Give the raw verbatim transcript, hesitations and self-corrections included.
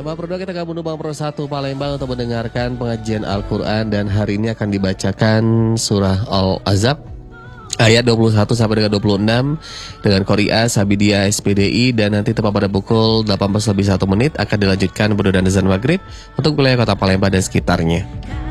Pak Prodo, kita gabung Bang Pro satu Palembang untuk mendengarkan pengajian Al-Quran. Dan hari ini akan dibacakan surah Al-Ahzab ayat dua puluh satu sampai dengan dua puluh enam dengan Qori'ah Sabidia S P D I. Dan nanti tepat pada pukul delapan belas lebih satu menit akan dilanjutkan berdoa dan azan maghrib untuk wilayah kota Palembang dan sekitarnya.